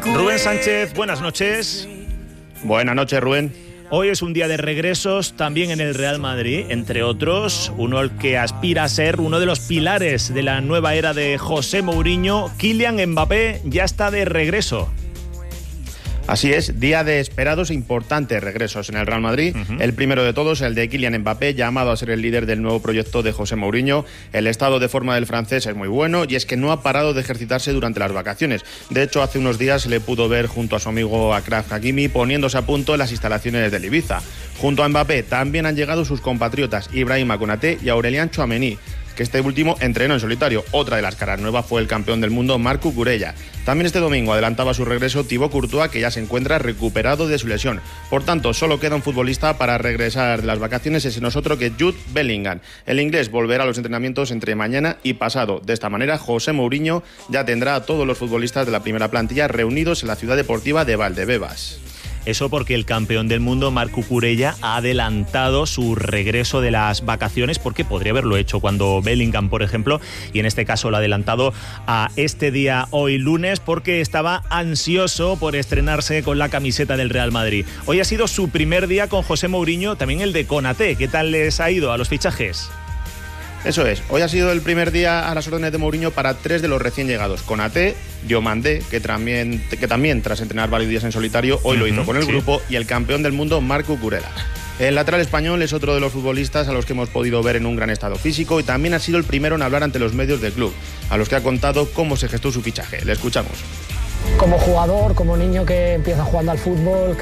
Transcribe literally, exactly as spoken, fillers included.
Rubén Sánchez, buenas noches. Buenas noches, Rubén. Hoy es un día de regresos también en el Real Madrid, entre otros, uno al que aspira a ser uno de los pilares de la nueva era de José Mourinho. Kylian Mbappé ya está de regreso. Así es, día de esperados e importantes regresos en el Real Madrid. Uh-huh. El primero de todos, el de Kylian Mbappé, llamado a ser el líder del nuevo proyecto de José Mourinho. El estado de forma del francés es muy bueno y es que no ha parado de ejercitarse durante las vacaciones. De hecho, hace unos días se le pudo ver junto a su amigo Achraf Hakimi poniéndose a punto en las instalaciones del Ibiza. Junto a Mbappé también han llegado sus compatriotas Ibrahima Konaté y Aurélien Tchouaméni, que este último entrenó en solitario. Otra de las caras nuevas fue el campeón del mundo Marc Cucurella. También este domingo adelantaba su regreso Thibaut Courtois, que ya se encuentra recuperado de su lesión. Por tanto, solo queda un futbolista para regresar de las vacaciones, ese no es otro que Jude Bellingham. El inglés volverá a los entrenamientos entre mañana y pasado. De esta manera, José Mourinho ya tendrá a todos los futbolistas de la primera plantilla reunidos en la ciudad deportiva de Valdebebas. Eso porque el campeón del mundo, Marc Cucurella, ha adelantado su regreso de las vacaciones, porque podría haberlo hecho cuando Bellingham, por ejemplo, y en este caso lo ha adelantado a este día, hoy lunes, porque estaba ansioso por estrenarse con la camiseta del Real Madrid. Hoy ha sido su primer día con José Mourinho, también el de Konaté. ¿Qué tal les ha ido a los fichajes? Eso es, hoy ha sido el primer día a las órdenes de Mourinho para tres de los recién llegados. Konaté, Diomandé, que también, que también tras entrenar varios días en solitario, hoy uh-huh, lo hizo con el sí. grupo, y el campeón del mundo, Marc Cucurella. El lateral español es otro de los futbolistas a los que hemos podido ver en un gran estado físico y también ha sido el primero en hablar ante los medios del club, a los que ha contado cómo se gestó su fichaje. Le escuchamos. Como jugador, como niño que empieza jugando al fútbol,